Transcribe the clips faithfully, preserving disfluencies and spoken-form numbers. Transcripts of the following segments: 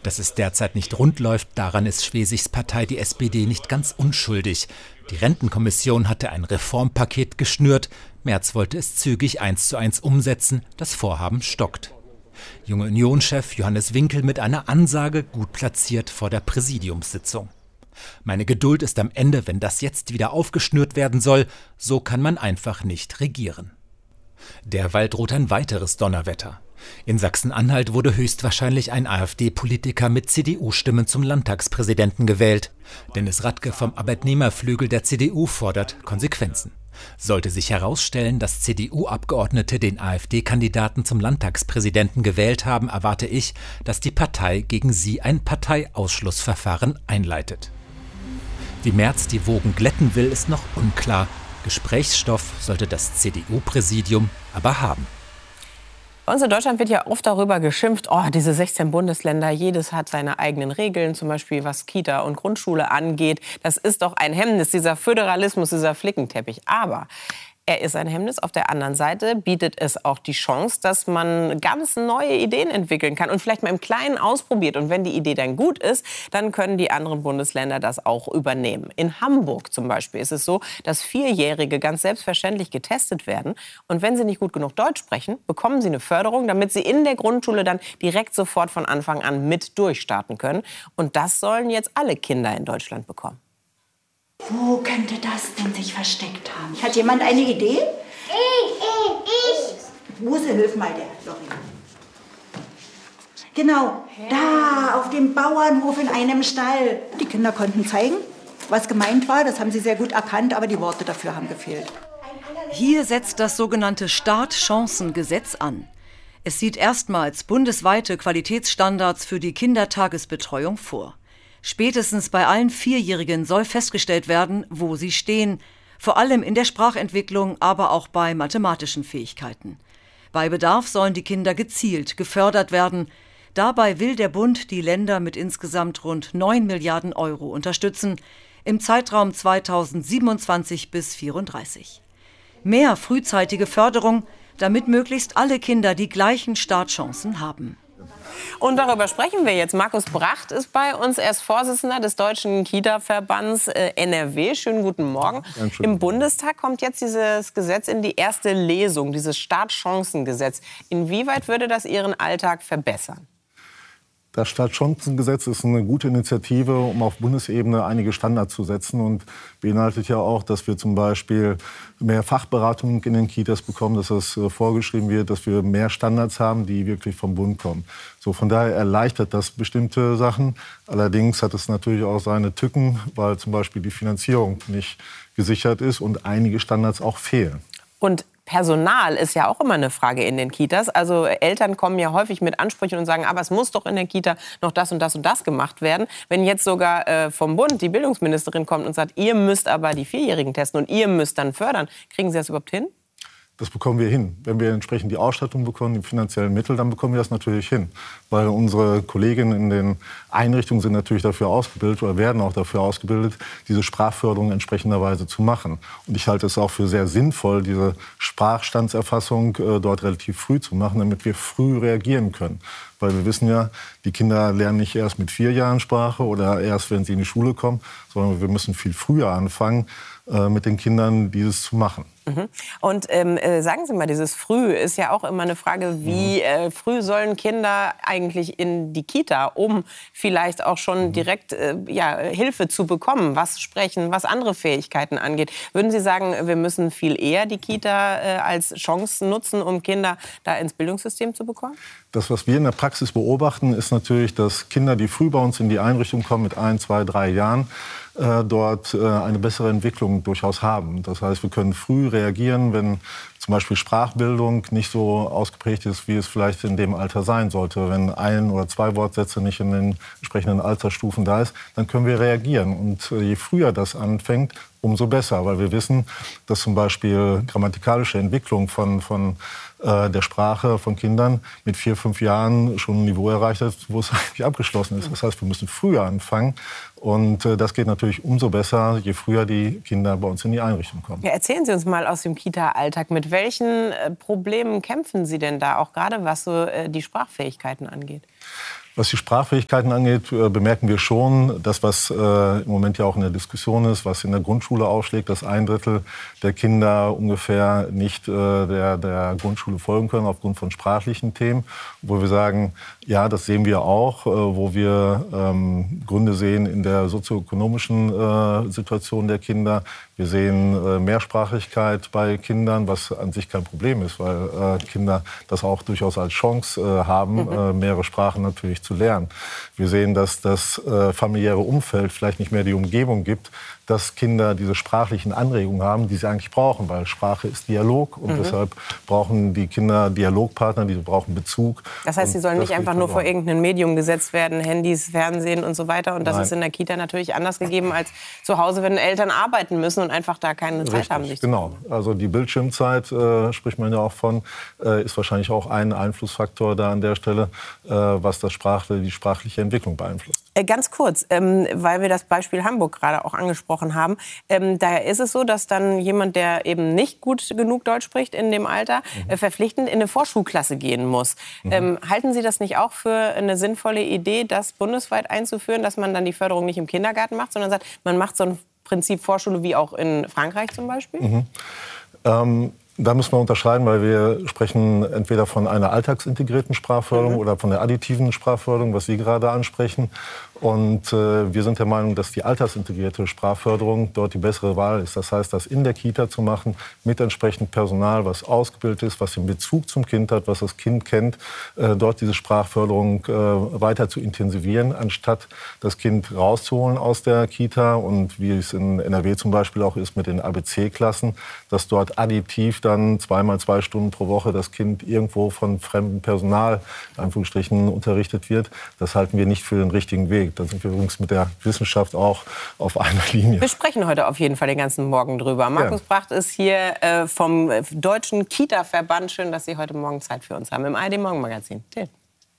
Dass es derzeit nicht rund läuft, daran ist Schwesigs Partei, die S P D, nicht ganz unschuldig. Die Rentenkommission hatte ein Reformpaket geschnürt. Merz wollte es zügig eins zu eins umsetzen. Das Vorhaben stockt. Junge Union-Chef Johannes Winkel mit einer Ansage gut platziert vor der Präsidiumssitzung. Meine Geduld ist am Ende, wenn das jetzt wieder aufgeschnürt werden soll. So kann man einfach nicht regieren. Derweil droht ein weiteres Donnerwetter. In Sachsen-Anhalt wurde höchstwahrscheinlich ein AfD-Politiker mit C D U-Stimmen zum Landtagspräsidenten gewählt. Dennis Radke vom Arbeitnehmerflügel der C D U fordert Konsequenzen. Sollte sich herausstellen, dass C D U-Abgeordnete den AfD-Kandidaten zum Landtagspräsidenten gewählt haben, erwarte ich, dass die Partei gegen sie ein Parteiausschlussverfahren einleitet. Wie Merz die Wogen glätten will, ist noch unklar. Gesprächsstoff sollte das C D U-Präsidium aber haben. Bei uns in Deutschland wird ja oft darüber geschimpft, oh, diese sechzehn Bundesländer, jedes hat seine eigenen Regeln, zum Beispiel was Kita und Grundschule angeht. Das ist doch ein Hemmnis, dieser Föderalismus, dieser Flickenteppich. Aber er ist ein Hemmnis. Auf der anderen Seite bietet es auch die Chance, dass man ganz neue Ideen entwickeln kann und vielleicht mal im Kleinen ausprobiert. Und wenn die Idee dann gut ist, dann können die anderen Bundesländer das auch übernehmen. In Hamburg zum Beispiel ist es so, dass Vierjährige ganz selbstverständlich getestet werden. Und wenn sie nicht gut genug Deutsch sprechen, bekommen sie eine Förderung, damit sie in der Grundschule dann direkt sofort von Anfang an mit durchstarten können. Und das sollen jetzt alle Kinder in Deutschland bekommen. Wo könnte das denn sich versteckt haben? Hat jemand eine Idee? Ich, ich, ich. Muse, hilf mal der Lori. Genau, da auf dem Bauernhof in einem Stall. Die Kinder konnten zeigen, was gemeint war. Das haben sie sehr gut erkannt, aber die Worte dafür haben gefehlt. Hier setzt das sogenannte Startchancengesetz an. Es sieht erstmals bundesweite Qualitätsstandards für die Kindertagesbetreuung vor. Spätestens bei allen Vierjährigen soll festgestellt werden, wo sie stehen, vor allem in der Sprachentwicklung, aber auch bei mathematischen Fähigkeiten. Bei Bedarf sollen die Kinder gezielt gefördert werden. Dabei will der Bund die Länder mit insgesamt rund neun Milliarden Euro unterstützen, im Zeitraum zweitausendsiebenundzwanzig bis zweitausendvierunddreißig. Mehr frühzeitige Förderung, damit möglichst alle Kinder die gleichen Startchancen haben. Und darüber sprechen wir jetzt. Markus Bracht ist bei uns. Er ist Vorsitzender des Deutschen Kita-Verbands äh, N R W. Schönen guten Morgen. Dankeschön. Im Bundestag kommt jetzt dieses Gesetz in die erste Lesung, dieses Startchancengesetz. Inwieweit würde das Ihren Alltag verbessern? Das Startchancengesetz ist eine gute Initiative, um auf Bundesebene einige Standards zu setzen und beinhaltet ja auch, dass wir zum Beispiel mehr Fachberatung in den Kitas bekommen, dass das vorgeschrieben wird, dass wir mehr Standards haben, die wirklich vom Bund kommen. So, von daher erleichtert das bestimmte Sachen. Allerdings hat es natürlich auch seine Tücken, weil zum Beispiel die Finanzierung nicht gesichert ist und einige Standards auch fehlen. Und Personal ist ja auch immer eine Frage in den Kitas. Also Eltern kommen ja häufig mit Ansprüchen und sagen, aber es muss doch in der Kita noch das und das und das gemacht werden. Wenn jetzt sogar äh, vom Bund die Bildungsministerin kommt und sagt, ihr müsst aber die Vierjährigen testen und ihr müsst dann fördern, kriegen Sie das überhaupt hin? Das bekommen wir hin. Wenn wir entsprechend die Ausstattung bekommen, die finanziellen Mittel, dann bekommen wir das natürlich hin. Weil unsere Kolleginnen in den Einrichtungen sind natürlich dafür ausgebildet oder werden auch dafür ausgebildet, diese Sprachförderung entsprechenderweise zu machen. Und ich halte es auch für sehr sinnvoll, diese Sprachstandserfassung äh, dort relativ früh zu machen, damit wir früh reagieren können. Weil wir wissen ja, die Kinder lernen nicht erst mit vier Jahren Sprache oder erst, wenn sie in die Schule kommen, sondern wir müssen viel früher anfangen, äh, mit den Kindern dieses zu machen. Und ähm, äh, sagen Sie mal, dieses Früh ist ja auch immer eine Frage, wie äh, früh sollen Kinder eigentlich in die Kita, um vielleicht auch schon direkt äh, ja, Hilfe zu bekommen, was Sprechen, was andere Fähigkeiten angeht. Würden Sie sagen, wir müssen viel eher die Kita äh, als Chance nutzen, um Kinder da ins Bildungssystem zu bekommen? Das, was wir in der Praxis beobachten, ist natürlich, dass Kinder, die früh bei uns in die Einrichtung kommen mit ein, zwei, drei Jahren, äh, dort äh, eine bessere Entwicklung durchaus haben. Das heißt, wir können früh reagieren, wenn zum Beispiel Sprachbildung nicht so ausgeprägt ist, wie es vielleicht in dem Alter sein sollte. Wenn ein oder zwei Wortsätze nicht in den entsprechenden Altersstufen da ist, dann können wir reagieren. Und äh, je früher das anfängt, umso besser, weil wir wissen, dass zum Beispiel grammatikalische Entwicklung von, von äh, der Sprache von Kindern mit vier, fünf Jahren schon ein Niveau erreicht hat, wo es eigentlich abgeschlossen ist. Das heißt, wir müssen früher anfangen und äh, das geht natürlich umso besser, je früher die Kinder bei uns in die Einrichtung kommen. Ja, erzählen Sie uns mal aus dem Kita-Alltag, mit welchen äh, Problemen kämpfen Sie denn da, auch gerade was so äh, die Sprachfähigkeiten angeht? Was die Sprachfähigkeiten angeht, äh, bemerken wir schon, das, was äh, im Moment ja auch in der Diskussion ist, was in der Grundschule aufschlägt, dass ein Drittel der Kinder ungefähr nicht äh, der, der Grundschule folgen können aufgrund von sprachlichen Themen. Wo wir sagen, ja, das sehen wir auch, äh, wo wir ähm, Gründe sehen in der sozioökonomischen äh, Situation der Kinder. Wir sehen äh, Mehrsprachigkeit bei Kindern, was an sich kein Problem ist, weil äh, Kinder das auch durchaus als Chance äh, haben, mhm. äh, mehrere Sprachen natürlich zu lernen. Wir sehen, dass das äh, familiäre Umfeld vielleicht nicht mehr die Umgebung gibt, dass Kinder diese sprachlichen Anregungen haben, die sie eigentlich brauchen, weil Sprache ist Dialog und mhm. deshalb brauchen die Kinder Dialogpartner, die brauchen Bezug. Das heißt, sie sollen nicht einfach nur vor irgendein Medium gesetzt werden, Handys, Fernsehen und so weiter. Und das Nein. ist in der Kita natürlich anders gegeben als zu Hause, wenn Eltern arbeiten müssen und einfach da keine Zeit Richtig, haben. Sich genau. Also die Bildschirmzeit, äh, spricht man ja auch von, äh, ist wahrscheinlich auch ein Einflussfaktor da an der Stelle, äh, was das Sprachle, die sprachliche Entwicklung beeinflusst. Äh, ganz kurz, ähm, weil wir das Beispiel Hamburg gerade auch angesprochen haben. Ähm, daher ist es so, dass dann jemand, der eben nicht gut genug Deutsch spricht in dem Alter, mhm. äh, verpflichtend in eine Vorschulklasse gehen muss. Mhm. Ähm, halten Sie das nicht auch für eine sinnvolle Idee, das bundesweit einzuführen, dass man dann die Förderung nicht im Kindergarten macht, sondern sagt, man macht so ein Prinzip Vorschule wie auch in Frankreich zum Beispiel? Mhm. Ähm Da müssen wir unterscheiden, weil wir sprechen entweder von einer alltagsintegrierten Sprachförderung mhm. oder von der additiven Sprachförderung, was Sie gerade ansprechen. Und äh, wir sind der Meinung, dass die alltagsintegrierte Sprachförderung dort die bessere Wahl ist. Das heißt, das in der Kita zu machen, mit entsprechendem Personal, was ausgebildet ist, was den Bezug zum Kind hat, was das Kind kennt, äh, dort diese Sprachförderung äh, weiter zu intensivieren, anstatt das Kind rauszuholen aus der Kita. Und wie es in N R W zum Beispiel auch ist mit den A B C-Klassen, dass dort additiv dann zweimal zwei Stunden pro Woche das Kind irgendwo von fremdem Personal, in Anführungsstrichen, unterrichtet wird. Das halten wir nicht für den richtigen Weg. Da sind wir übrigens mit der Wissenschaft auch auf einer Linie. Wir sprechen heute auf jeden Fall den ganzen Morgen drüber. Markus ja. Bracht ist hier äh, vom Deutschen Kita-Verband. Schön, dass Sie heute Morgen Zeit für uns haben im A R D-Morgenmagazin. Till.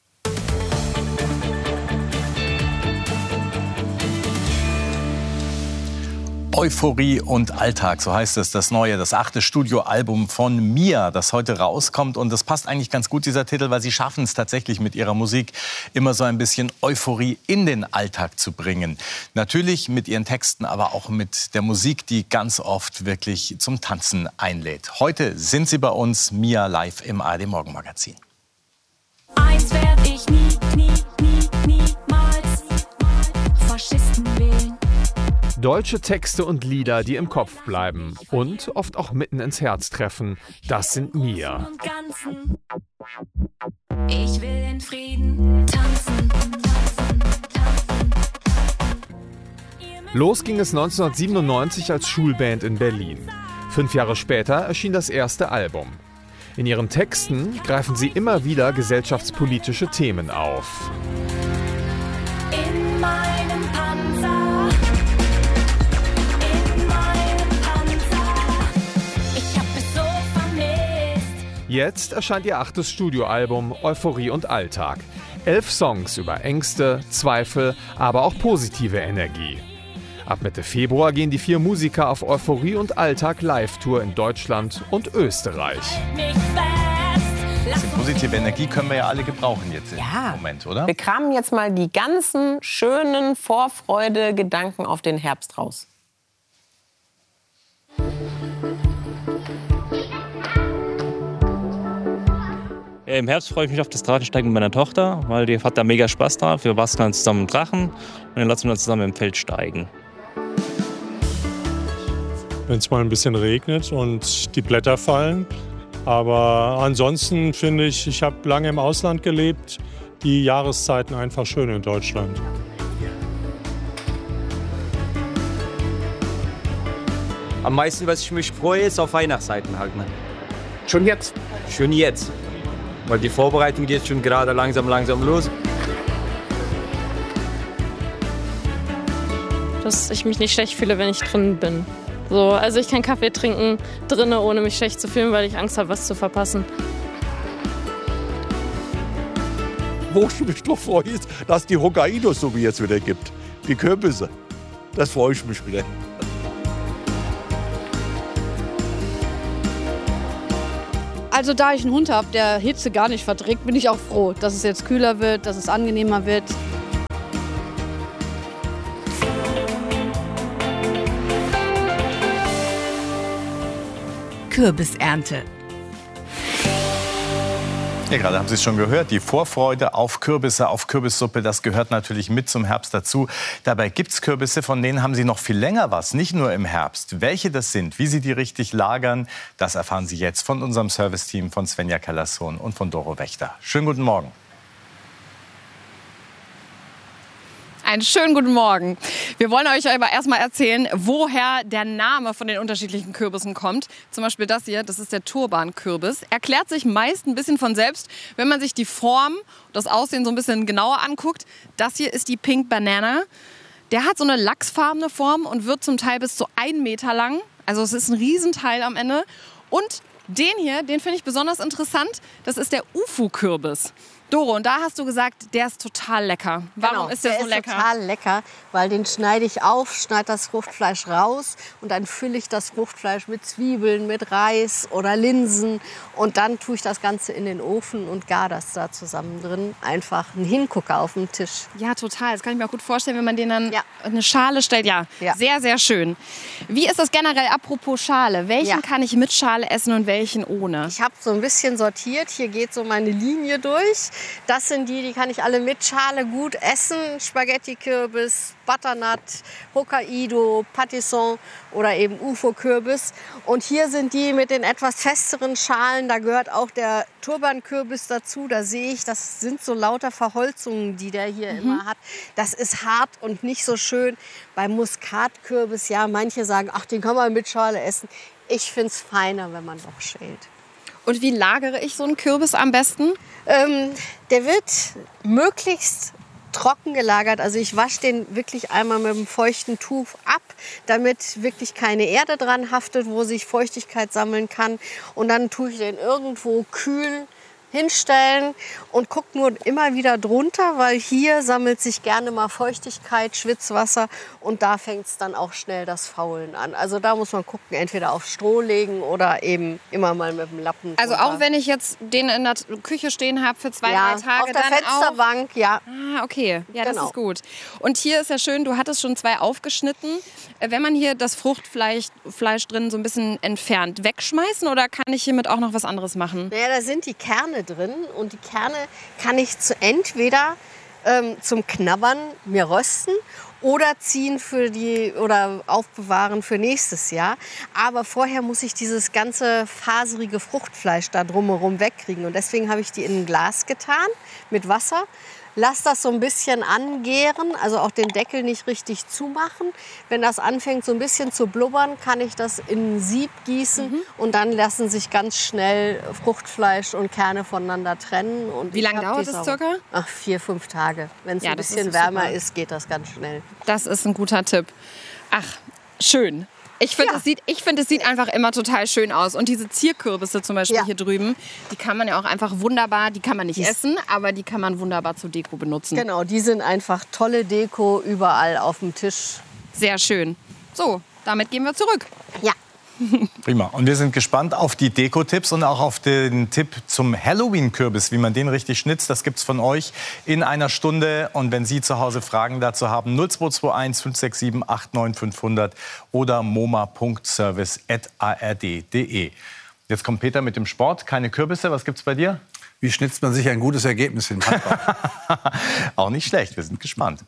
Euphorie und Alltag, so heißt es, das neue, das achte Studioalbum von Mia, das heute rauskommt. Und das passt eigentlich ganz gut, dieser Titel, weil sie schaffen es tatsächlich mit ihrer Musik immer so ein bisschen Euphorie in den Alltag zu bringen. Natürlich mit ihren Texten, aber auch mit der Musik, die ganz oft wirklich zum Tanzen einlädt. Heute sind sie bei uns, Mia live im A R D-Morgenmagazin. Eins werd ich nie, nie, nie, niemals Faschisten wählen. Deutsche Texte und Lieder, die im Kopf bleiben und oft auch mitten ins Herz treffen. Das sind Mia. Ich will in Frieden tanzen, tanzen, tanzen. Los ging es neunzehnhundertsiebenundneunzig als Schulband in Berlin. Fünf Jahre später erschien das erste Album. In ihren Texten greifen sie immer wieder gesellschaftspolitische Themen auf. In meinem Panzer. Jetzt erscheint ihr achtes Studioalbum Euphorie und Alltag. Elf Songs über Ängste, Zweifel, aber auch positive Energie. Ab Mitte Februar gehen die vier Musiker auf Euphorie und Alltag Live-Tour in Deutschland und Österreich. Diese positive Energie können wir ja alle gebrauchen jetzt ja. im Moment, oder? Wir kramen jetzt mal die ganzen schönen Vorfreude-Gedanken auf den Herbst raus. Im Herbst freue ich mich auf das Drachensteigen mit meiner Tochter, weil die hat da mega Spaß drauf. Wir basteln dann zusammen einen Drachen und dann lassen wir uns zusammen im Feld steigen. Wenn es mal ein bisschen regnet und die Blätter fallen. Aber ansonsten finde ich, ich habe lange im Ausland gelebt, die Jahreszeiten einfach schön in Deutschland. Am meisten, was ich mich freue, ist auf Weihnachtszeiten halt. Ne? Schon jetzt? Schon jetzt. Weil die Vorbereitung geht schon gerade langsam, langsam los. Dass ich mich nicht schlecht fühle, wenn ich drin bin. So, also ich kann Kaffee trinken drinnen, ohne mich schlecht zu fühlen, weil ich Angst habe, was zu verpassen. Wo ich mich doch freue, ist, dass die Hokkaidos so wie jetzt wieder gibt. Die Kürbisse. Das freue ich mich wieder. Also da ich einen Hund habe, der Hitze gar nicht verträgt, bin ich auch froh, dass es jetzt kühler wird, dass es angenehmer wird. Kürbisernte. Ja, gerade haben Sie es schon gehört, die Vorfreude auf Kürbisse, auf Kürbissuppe, das gehört natürlich mit zum Herbst dazu. Dabei gibt es Kürbisse, von denen haben Sie noch viel länger was, nicht nur im Herbst. Welche das sind, wie Sie die richtig lagern, das erfahren Sie jetzt von unserem Serviceteam, von Svenja Kellersohn und von Doro Wächter. Schönen guten Morgen. Einen schönen guten Morgen. Wir wollen euch aber erstmal erzählen, woher der Name von den unterschiedlichen Kürbissen kommt. Zum Beispiel das hier, das ist der Turbankürbis. Erklärt sich meist ein bisschen von selbst, wenn man sich die Form, das Aussehen so ein bisschen genauer anguckt. Das hier ist die Pink Banana. Der hat so eine lachsfarbene Form und wird zum Teil bis zu einen Meter lang. Also es ist ein Riesenteil am Ende. Und den hier, den finde ich besonders interessant. Das ist der Ufu-Kürbis. Doro, und da hast du gesagt, der ist total lecker. Warum genau, ist der, der so ist lecker? Total lecker, weil den schneide ich auf, schneide das Fruchtfleisch raus und dann fülle ich das Fruchtfleisch mit Zwiebeln, mit Reis oder Linsen und dann tue ich das Ganze in den Ofen und gar das da zusammen drin. Einfach ein Hingucker auf dem Tisch. Ja, total. Das kann ich mir auch gut vorstellen, wenn man den dann ja. in eine Schale stellt. Ja, ja, sehr, sehr schön. Wie ist das generell, apropos Schale? Welchen ja. kann ich mit Schale essen und welchen ohne? Ich habe so ein bisschen sortiert. Hier geht so meine Linie durch. Das sind die, die kann ich alle mit Schale gut essen. Spaghetti-Kürbis, Butternut, Hokkaido, Patisson oder eben Ufo-Kürbis. Und hier sind die mit den etwas festeren Schalen. Da gehört auch der Turbankürbis dazu. Da sehe ich, das sind so lauter Verholzungen, die der hier mhm. immer hat. Das ist hart und nicht so schön. Beim Muskatkürbis, ja, manche sagen, ach, den kann man mit Schale essen. Ich finde es feiner, wenn man doch schält. Und wie lagere ich so einen Kürbis am besten? Ähm, der wird möglichst trocken gelagert. Also ich wasche den wirklich einmal mit einem feuchten Tuch ab, damit wirklich keine Erde dran haftet, wo sich Feuchtigkeit sammeln kann. Und dann tue ich den irgendwo kühl hinstellen und gucke nur immer wieder drunter, weil hier sammelt sich gerne mal Feuchtigkeit, Schwitzwasser und da fängt es dann auch schnell das Faulen an. Also da muss man gucken, entweder auf Stroh legen oder eben immer mal mit dem Lappen drunter. Also auch wenn ich jetzt den in der Küche stehen habe für zwei, ja, drei Tage, auf der dann Fensterbank, auch? ja. Ah, okay, ja, genau. Das ist gut. Und hier ist ja schön, du hattest schon zwei aufgeschnitten. Wenn man hier das Fruchtfleisch Fleisch drin so ein bisschen entfernt, wegschmeißen oder kann ich hiermit auch noch was anderes machen? Naja, da sind die Kerne drin und die Kerne kann ich zu entweder ähm, zum Knabbern mir rösten oder ziehen für die oder aufbewahren für nächstes Jahr. Aber vorher muss ich dieses ganze faserige Fruchtfleisch da drumherum wegkriegen und deswegen habe ich die in ein Glas getan mit Wasser. Lass das so ein bisschen angären, also auch den Deckel nicht richtig zumachen. Wenn das anfängt so ein bisschen zu blubbern, kann ich das in ein Sieb gießen mhm. und dann lassen sich ganz schnell Fruchtfleisch und Kerne voneinander trennen. Und wie lange dauert das circa? Ach, vier, fünf Tage. Wenn es ja, ein bisschen ist wärmer super. ist, geht das ganz schnell. Das ist ein guter Tipp. Ach, schön. Ich finde, ja. es sieht, ich find, es sieht einfach immer total schön aus. Und diese Zierkürbisse zum Beispiel ja. hier drüben, die kann man ja auch einfach wunderbar, die kann man nicht yes. essen, aber die kann man wunderbar zur Deko benutzen. Genau, die sind einfach tolle Deko überall auf dem Tisch. Sehr schön. So, damit gehen wir zurück. Ja. Prima. Und wir sind gespannt auf die Deko-Tipps und auch auf den Tipp zum Halloween-Kürbis, wie man den richtig schnitzt. Das gibt's von euch in einer Stunde. Und wenn Sie zu Hause Fragen dazu haben, null zwei zwei eins fünf sechs sieben acht neun fünf null null oder moma punkt service at a r d punkt d e. Jetzt kommt Peter mit dem Sport. Keine Kürbisse. Was gibt's bei dir? Wie schnitzt man sich ein gutes Ergebnis hin? Auch nicht schlecht. Wir sind gespannt.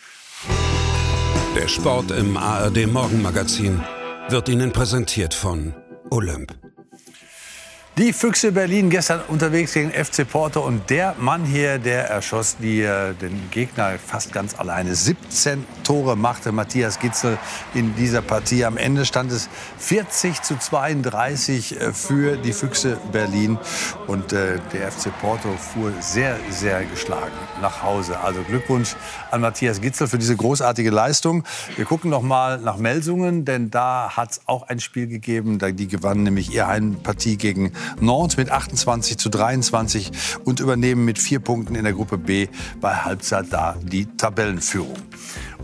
Der Sport im A R D Morgenmagazin wird Ihnen präsentiert von Olymp. Die Füchse Berlin gestern unterwegs gegen F C Porto und der Mann hier, der erschoss die, äh, den Gegner fast ganz alleine. siebzehn Tore machte Matthias Gidsel in dieser Partie. Am Ende stand es vierzig zu zweiunddreißig für die Füchse Berlin und äh, der F C Porto fuhr sehr, sehr geschlagen nach Hause. Also Glückwunsch an Matthias Gidsel für diese großartige Leistung. Wir gucken noch mal nach Melsungen, denn da hat es auch ein Spiel gegeben. Die gewannen nämlich ihre Heimpartie gegen Nantes mit achtundzwanzig zu dreiundzwanzig und übernehmen mit vier Punkten in der Gruppe B bei Halbzeit da die Tabellenführung.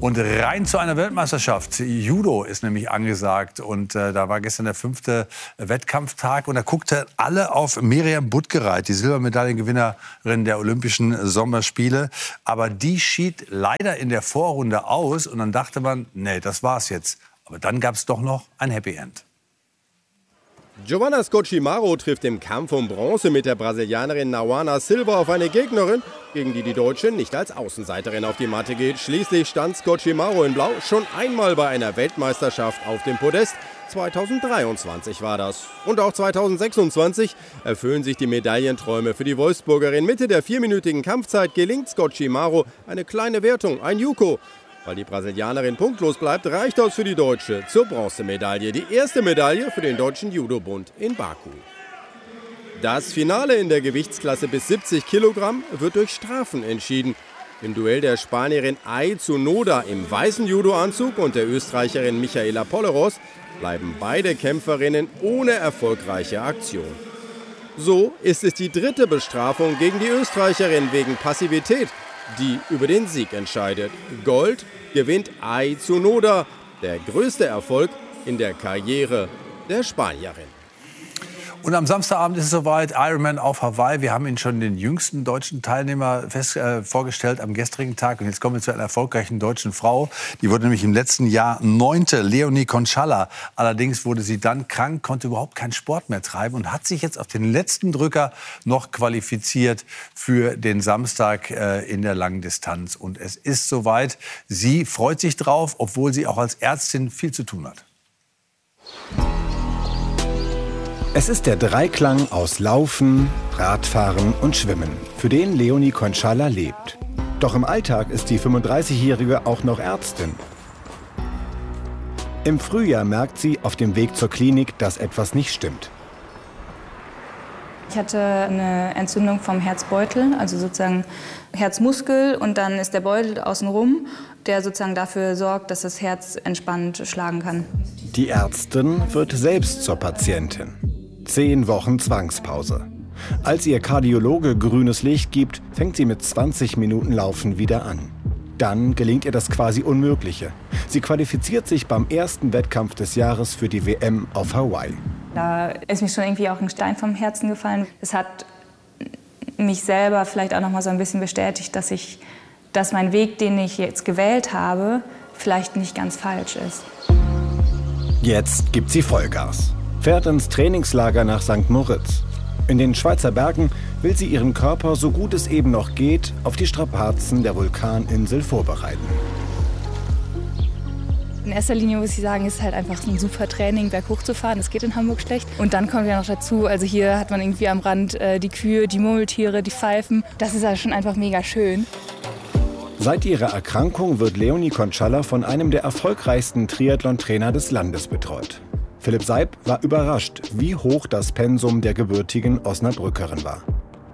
Und rein zu einer Weltmeisterschaft. Judo ist nämlich angesagt. Und äh, da war gestern der fünfte Wettkampftag. Und da guckten alle auf Miriam Budgereit, die Silbermedaillengewinnerin der Olympischen Sommerspiele. Aber die schied leider in der Vorrunde aus. Und dann dachte man, nee, das war's jetzt. Aber dann gab es doch noch ein Happy End. Giovanna Scocchimaro trifft im Kampf um Bronze mit der Brasilianerin Nauana Silva auf eine Gegnerin, gegen die die Deutsche nicht als Außenseiterin auf die Matte geht. Schließlich stand Scocchimaro in Blau schon einmal bei einer Weltmeisterschaft auf dem Podest. zweitausenddreiundzwanzig war das. Und auch zweitausendsechsundzwanzig erfüllen sich die Medaillenträume für die Wolfsburgerin. Mitte der vierminütigen Kampfzeit gelingt Scocchimaro eine kleine Wertung, ein Juko. Weil die Brasilianerin punktlos bleibt, reicht das für die Deutsche zur Bronzemedaille. Die erste Medaille für den Deutschen Judobund in Baku. Das Finale in der Gewichtsklasse bis siebzig Kilogramm wird durch Strafen entschieden. Im Duell der Spanierin Ai Tsunoda im weißen Judoanzug und der Österreicherin Michaela Polleros bleiben beide Kämpferinnen ohne erfolgreiche Aktion. So ist es die dritte Bestrafung gegen die Österreicherin wegen Passivität, die über den Sieg entscheidet. Gold gewinnt Ai Tsunoda, der größte Erfolg in der Karriere der Spanierin. Und am Samstagabend ist es soweit, Ironman auf Hawaii. Wir haben Ihnen schon den jüngsten deutschen Teilnehmer fest, äh, vorgestellt am gestrigen Tag. Und jetzt kommen wir zu einer erfolgreichen deutschen Frau. Die wurde nämlich im letzten Jahr neunte, Leonie Konchalla. Allerdings wurde sie dann krank, konnte überhaupt keinen Sport mehr treiben und hat sich jetzt auf den letzten Drücker noch qualifiziert für den Samstag äh, in der langen Distanz. Und es ist soweit. Sie freut sich drauf, obwohl sie auch als Ärztin viel zu tun hat. Es ist der Dreiklang aus Laufen, Radfahren und Schwimmen, für den Leonie Konchalla lebt. Doch im Alltag ist die fünfunddreißigjährige auch noch Ärztin. Im Frühjahr merkt sie auf dem Weg zur Klinik, dass etwas nicht stimmt. Ich hatte eine Entzündung vom Herzbeutel, also sozusagen Herzmuskel, und dann ist der Beutel außenrum, der sozusagen dafür sorgt, dass das Herz entspannt schlagen kann. Die Ärztin wird selbst zur Patientin. Zehn Wochen Zwangspause. Als ihr Kardiologe grünes Licht gibt, fängt sie mit zwanzig Minuten Laufen wieder an. Dann gelingt ihr das quasi Unmögliche. Sie qualifiziert sich beim ersten Wettkampf des Jahres für die W M auf Hawaii. Da ist mir schon irgendwie auch ein Stein vom Herzen gefallen. Es hat mich selber vielleicht auch noch mal so ein bisschen bestätigt, dass ich, dass mein Weg, den ich jetzt gewählt habe, vielleicht nicht ganz falsch ist. Jetzt gibt sie Vollgas. Fährt ins Trainingslager nach Sankt Moritz. In den Schweizer Bergen will sie ihren Körper, so gut es eben noch geht, auf die Strapazen der Vulkaninsel vorbereiten. In erster Linie muss ich sagen, ist es halt einfach ein super Training, berghoch zu fahren. Das geht in Hamburg schlecht. Und dann kommt ja noch dazu, also hier hat man irgendwie am Rand äh, die Kühe, die Murmeltiere, die Pfeifen. Das ist ja schon einfach mega schön. Seit ihrer Erkrankung wird Leonie Konchalla von einem der erfolgreichsten Triathlon-Trainer des Landes betreut. Philipp Seib war überrascht, wie hoch das Pensum der gebürtigen Osnabrückerin war.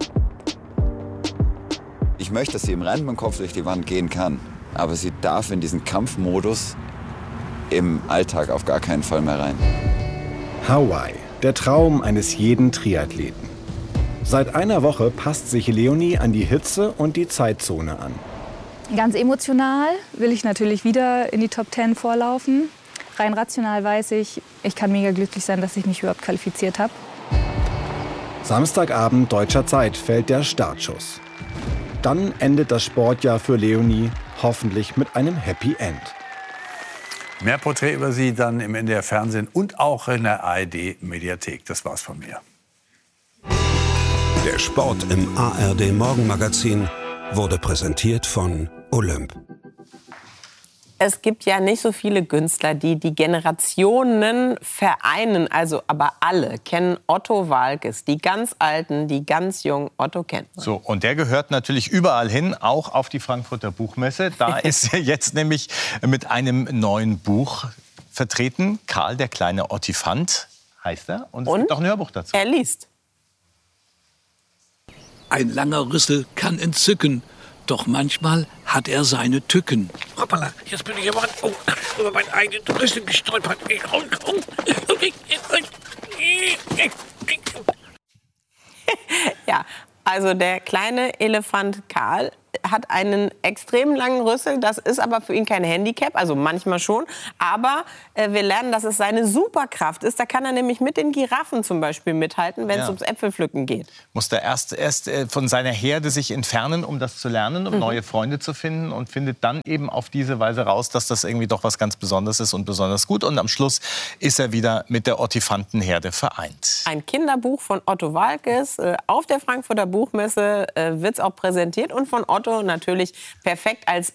Ich möchte, dass sie im Rennen mit dem Kopf durch die Wand gehen kann. Aber sie darf in diesen Kampfmodus im Alltag auf gar keinen Fall mehr rein. Hawaii, der Traum eines jeden Triathleten. Seit einer Woche passt sich Leonie an die Hitze und die Zeitzone an. Ganz emotional will ich natürlich wieder in die Top Ten vorlaufen. Rein rational weiß ich, ich kann mega glücklich sein, dass ich mich überhaupt qualifiziert habe. Samstagabend deutscher Zeit fällt der Startschuss. Dann endet das Sportjahr für Leonie hoffentlich mit einem Happy End. Mehr Porträt über sie dann im N D R Fernsehen und auch in der A R D-Mediathek. Das war's von mir. Der Sport im A R D Morgenmagazin wurde präsentiert von Olymp. Es gibt ja nicht so viele Künstler, die die Generationen vereinen. Also aber alle kennen Otto Waalkes. Die ganz Alten, die ganz Jungen. Otto kennt man. So, und der gehört natürlich überall hin, auch auf die Frankfurter Buchmesse. Da ist er jetzt nämlich mit einem neuen Buch vertreten. Karl, der kleine Ottifant heißt er. Und es und gibt auch ein Hörbuch dazu. Er liest. Ein langer Rüssel kann entzücken. Doch manchmal hat er seine Tücken. Hoppala, jetzt bin ich aber oh, über meinen eigenen Rüssel gestolpert. Ja, also der kleine Elefant Karl hat einen extrem langen Rüssel. Das ist aber für ihn kein Handicap, also manchmal schon. Aber äh, wir lernen, dass es seine Superkraft ist. Da kann er nämlich mit den Giraffen zum Beispiel mithalten, wenn es Ja. ums Äpfelpflücken geht. Muss er erst, erst äh, von seiner Herde sich entfernen, um das zu lernen, um Mhm. neue Freunde zu finden und findet dann eben auf diese Weise raus, dass das irgendwie doch was ganz Besonderes ist und besonders gut. Und am Schluss ist er wieder mit der Ottifantenherde vereint. Ein Kinderbuch von Otto Waalkes. Äh, Auf der Frankfurter Buchmesse äh, wird es auch präsentiert. Und von Otto natürlich perfekt als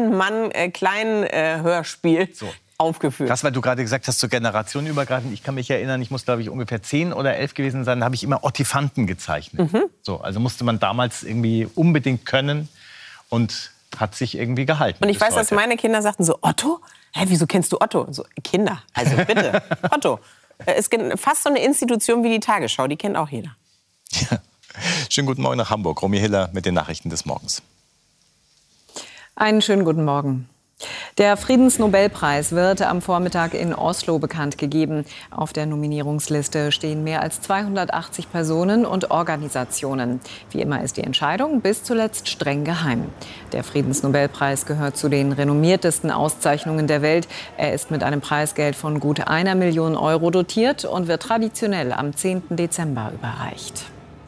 Ein-Mann-Klein-Hörspiel aufgeführt. Krass, weil du gerade gesagt hast, so generationenübergreifend. Ich kann mich erinnern, ich muss, glaube ich, ungefähr zehn oder elf gewesen sein. Da habe ich immer Ottifanten gezeichnet. Mhm. So, also musste man damals irgendwie unbedingt können und hat sich irgendwie gehalten. Und ich bis weiß, dass heute. meine Kinder sagten so, Otto? Hä, wieso kennst du Otto? So, Kinder, also bitte, Otto. Äh, ist gen- fast so eine Institution wie die Tagesschau, die kennt auch jeder. Schönen guten Morgen nach Hamburg. Romy Hiller mit den Nachrichten des Morgens. Einen schönen guten Morgen. Der Friedensnobelpreis wird am Vormittag in Oslo bekannt gegeben. Auf der Nominierungsliste stehen mehr als zweihundertachtzig Personen und Organisationen. Wie immer ist die Entscheidung bis zuletzt streng geheim. Der Friedensnobelpreis gehört zu den renommiertesten Auszeichnungen der Welt. Er ist mit einem Preisgeld von gut einer Million Euro dotiert und wird traditionell am zehnten Dezember überreicht.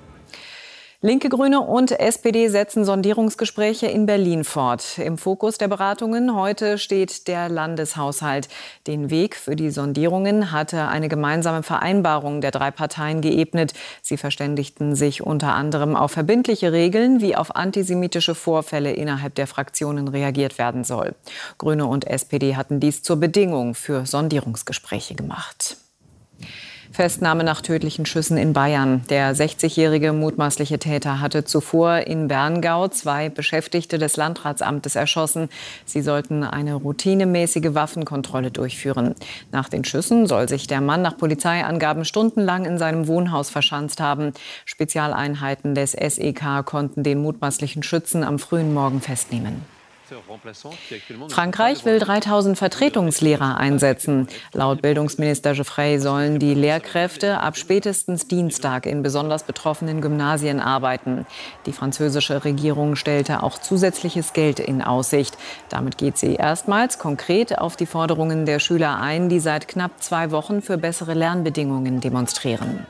Linke, Grüne und S P D setzen Sondierungsgespräche in Berlin fort. Im Fokus der Beratungen heute steht der Landeshaushalt. Den Weg für die Sondierungen hatte eine gemeinsame Vereinbarung der drei Parteien geebnet. Sie verständigten sich unter anderem auf verbindliche Regeln, wie auf antisemitische Vorfälle innerhalb der Fraktionen reagiert werden soll. Grüne und S P D hatten dies zur Bedingung für Sondierungsgespräche gemacht. Festnahme nach tödlichen Schüssen in Bayern. Der sechzigjährige mutmaßliche Täter hatte zuvor in Berngau zwei Beschäftigte des Landratsamtes erschossen. Sie sollten eine routinemäßige Waffenkontrolle durchführen. Nach den Schüssen soll sich der Mann nach Polizeiangaben stundenlang in seinem Wohnhaus verschanzt haben. Spezialeinheiten des S E K konnten den mutmaßlichen Schützen am frühen Morgen festnehmen. Frankreich will dreitausend Vertretungslehrer einsetzen. Laut Bildungsminister Geoffrey sollen die Lehrkräfte ab spätestens Dienstag in besonders betroffenen Gymnasien arbeiten. Die französische Regierung stellte auch zusätzliches Geld in Aussicht. Damit geht sie erstmals konkret auf die Forderungen der Schüler ein, die seit knapp zwei Wochen für bessere Lernbedingungen demonstrieren.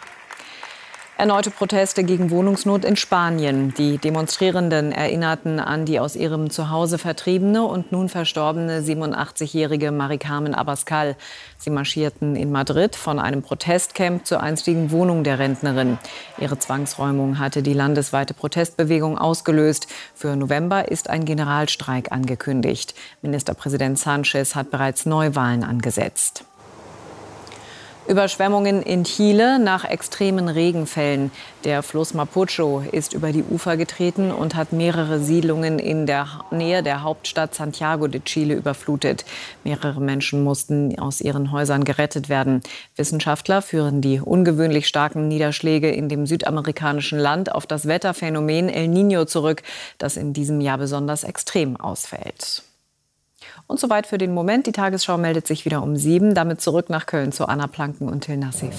Erneute Proteste gegen Wohnungsnot in Spanien. Die Demonstrierenden erinnerten an die aus ihrem Zuhause vertriebene und nun verstorbene siebenundachtzigjährige Mari Carmen Abascal. Sie marschierten in Madrid von einem Protestcamp zur einstigen Wohnung der Rentnerin. Ihre Zwangsräumung hatte die landesweite Protestbewegung ausgelöst. Für November ist ein Generalstreik angekündigt. Ministerpräsident Sánchez hat bereits Neuwahlen angesetzt. Überschwemmungen in Chile nach extremen Regenfällen. Der Fluss Mapocho ist über die Ufer getreten und hat mehrere Siedlungen in der Nähe der Hauptstadt Santiago de Chile überflutet. Mehrere Menschen mussten aus ihren Häusern gerettet werden. Wissenschaftler führen die ungewöhnlich starken Niederschläge in dem südamerikanischen Land auf das Wetterphänomen El Niño zurück, das in diesem Jahr besonders extrem ausfällt. Und soweit für den Moment. Die Tagesschau meldet sich wieder um sieben. Damit zurück nach Köln zu Anna Planken und Till Nassif.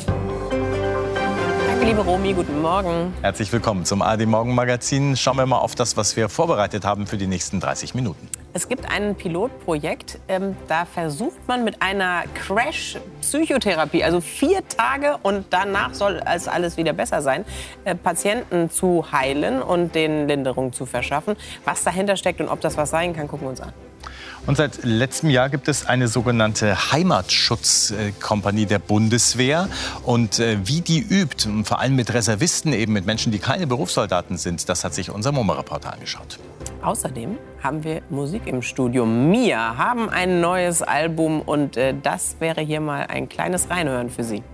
Danke, liebe Romy. Guten Morgen. Herzlich willkommen zum A R D Morgen Magazin. Schauen wir mal auf das, was wir vorbereitet haben für die nächsten dreißig Minuten. Es gibt ein Pilotprojekt, ähm, da versucht man mit einer Crash-Psychotherapie, also vier Tage und danach soll es alles wieder besser sein, äh, Patienten zu heilen und denen Linderung zu verschaffen. Was dahinter steckt und ob das was sein kann, gucken wir uns an. Und seit letztem Jahr gibt es eine sogenannte Heimatschutzkompanie der Bundeswehr. Und äh, wie die übt, vor allem mit Reservisten, eben mit Menschen, die keine Berufssoldaten sind, das hat sich unser MoMA-Reporter angeschaut. Außerdem haben wir Musik im Studio. Mia haben ein neues Album und äh, das wäre hier mal ein kleines Reinhören für Sie.